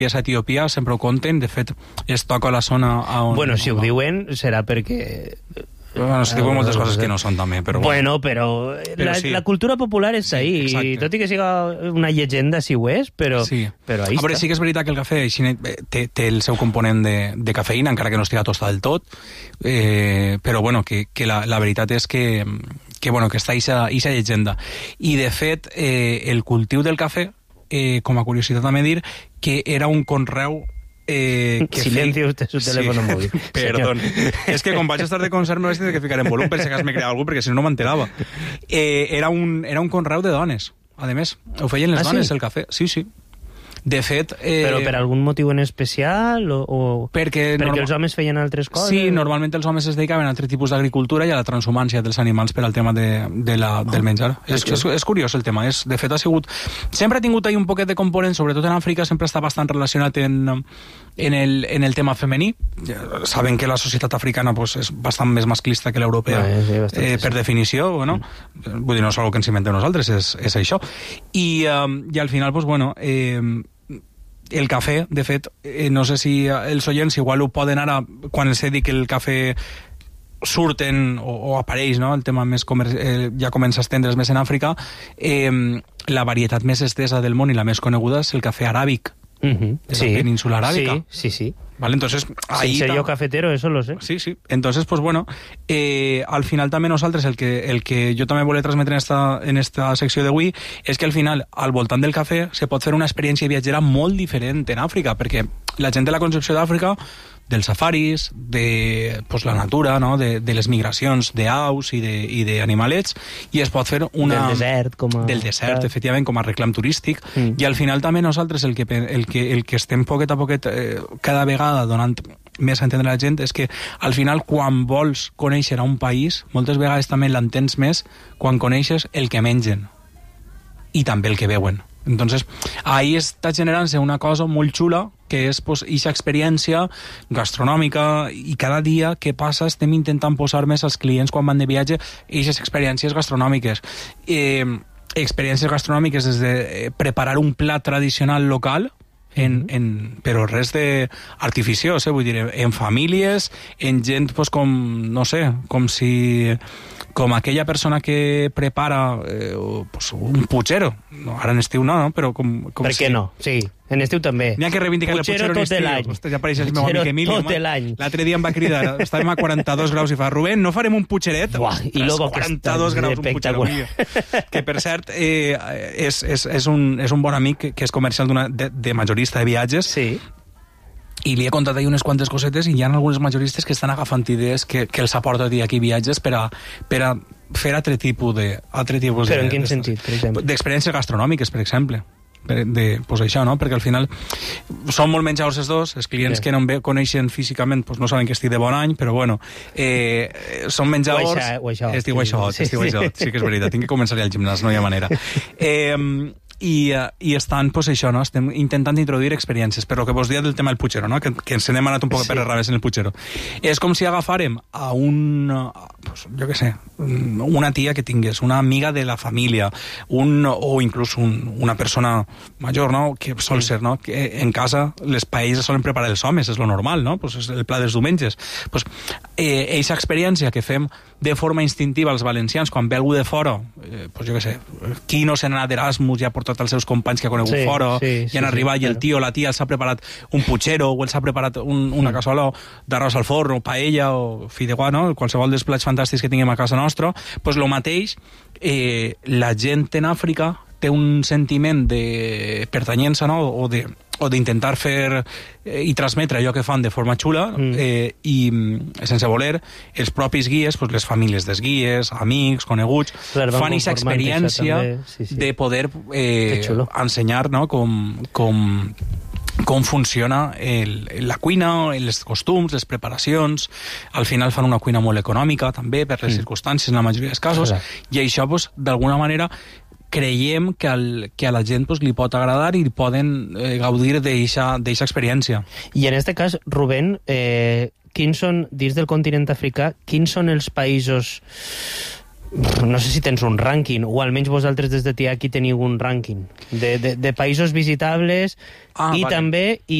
a Etiòpia sempre ho conten, de fet es toca a la zona on... Bueno, si ho diuen serà perquè... Bueno, es diuen moltes coses que no són també, però... Bueno, però sí. La cultura popular està ahí, i tot i que siga una llegenda, si ho és, però ahí està. A veure, sí que és veritat que el cafè té el seu component de cafeïna, encara que no estigui tostat del tot, però bueno, que la veritat és que està eixa llegenda. I de fet, el cultiu del cafè, com a curiositat també dir, que era un conreu Silencio usted su teléfono móvil. Perdón. És que com vaig estar de concert m'ho vaig tenir que ficar en volum per si acaso me crea algú, perquè si no m'enterava. Era un conreu de dones, a més. Ho feien les dones, el cafè. Sí. De fet... Però per algun motiu en especial? Perquè els homes feien altres coses? Sí, normalment els homes es dedicaven a altres tipus d'agricultura i a la transhumància dels animals per al tema del menjar. És curiós el tema. De fet, ha sigut... Sempre ha tingut ahí un poquet de component, sobretot en Àfrica, sempre està bastant relacionat en el tema femení. Saben que la societat africana és bastant més masclista que l'europea, per definició. Vull dir, no és una cosa que ens inventem nosaltres, és això. I al final, el cafè, de fet, no sé si els oients igual ho poden ara, quan els he dit que el cafè surten o apareix, no? El tema més ja comença a estendre's més en Àfrica, la varietat més estesa del món i la més coneguda és el cafè aràbic, de la península aràbica. Sí. Vale, entonces, sin ser yo cafetero, eso lo sé. Sí. Entonces, pues bueno, al final també nosaltres, el que jo també volia transmetre en esta secció d'avui, és que al final, al voltant del cafè, se pot fer una experiència viatgera molt diferent en Àfrica, perquè la gent té la concepció d'Àfrica dels safaris, de la natura, no? de les migracions d'aus i d'animalets, i es pot fer una... Del desert, efectivament, com a reclam turístic, i al final també nosaltres el que estem poquet a poquet cada vegada donant més a entendre la gent és que al final quan vols conèixer a un país, moltes vegades també l'entens més quan coneixes el que mengen i també el que beuen. Entonces, ahí està generant-se una cosa molt xula, que és aquesta experiència gastronòmica, i cada dia que passa estem intentant posar més als clients quan van de viatge aquestes experiències gastronòmiques. Experiències gastronòmiques des de preparar un plat tradicional local, però res d'artificiós, vull dir, en famílies, en gent com, no sé, com aquella persona que prepara un puchero. Ara en estiu no, però com per què no? Sí, en estiu també. N'hi ha que reivindicar el puchero en estiu. Ja apareix el meu amic Emilio. L'altre dia em va cridar, estàvem a 42 graus i fa, Rubén, no farem un pucheret? I luego 42 graus un puchero. Que per cert és un bon amic que és comercial de majorista de viatges. Sí. I li he contat ahir unes quantes cosetes i hi ha algunes majoristes que estan agafant idees que els aporta aquí viatges per a fer altre tipus de... Però en quin sentit, per exemple? D'experiències gastronòmiques, per exemple. Això, no? Perquè al final són molt menjadors els dos, els clients que no em coneixen físicament no saben que estic de bon any, però bueno, són menjadors... Estic guaixot, sí que és veritat, tinc que començar al gimnàs, no hi ha manera. I estan, això, no? Estem intentant introduir experiències, però el que vos dia del tema del puchero, no? Que ens hem anat un poc per errades en el puchero. És com si agafàrem a jo què sé, una tia que tingués, una amiga de la família, o inclús una persona major, no? Que sol ser, no? Que en casa les paelles solen preparar els homes, és lo normal, no? És el pla dels diumenges. Eixa experiència que fem de forma instintiva els valencians quan ve algú de fora, jo què sé, qui no se n'ha anat d'Erasmus i ha portat els seus companys que ha conegut fora, i han arribat i el tio o la tia els ha preparat un puchero o els ha preparat una cassola d'arròs al forn o paella o fideuà, no? Qualsevol dels plats fantàstics que tinguem a casa nostra, el mateix, la gent en Àfrica té un sentiment de pertanyença, no? o d'intentar fer i transmetre allò que fan de forma xula, i sense voler els propis guies, les famílies dels guies, amics, coneguts, fan aquesta experiència de poder ensenyar, no? com funciona la cuina, els costums, les preparacions. Al final fan una cuina molt econòmica també per les circumstàncies en la majoria dels casos, i això d'alguna manera creiem que a la gent li pot agradar i poden gaudir d'eixa experiència. I en aquest cas, Rubén, quins són, dins del continent africà, quins són els països no sé si tens un rànquing, o almenys vosaltres des de Tiaki teniu un rànquing de països visitables, i vale. també